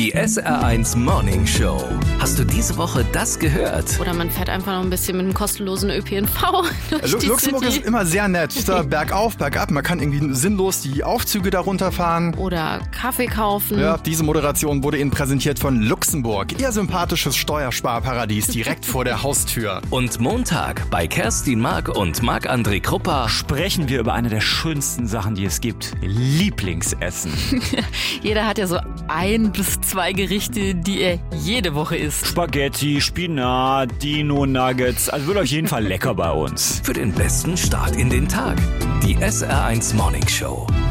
Die SR1 Morning Show. Hast du diese Woche das gehört? Oder man fährt einfach noch ein bisschen mit einem kostenlosen ÖPNV durch die Luxemburg City. ist immer sehr nett. Da bergauf, bergab. Man kann irgendwie sinnlos die Aufzüge darunter fahren. Oder Kaffee kaufen. Ja, diese Moderation wurde Ihnen präsentiert von Luxemburg. Ihr sympathisches Steuersparparadies direkt vor der Haustür. Und Montag bei Kerstin Mark und Marc-André Krupper Sprechen wir über eine der schönsten Sachen, die es gibt. Lieblingsessen. Jeder hat ja so 1 bis 2 Gerichte, die er jede Woche isst. Spaghetti, Spinat, Dino-Nuggets. Also wird auf jeden Fall lecker bei uns. für den besten Start in den Tag. Die SR1 Morning Show.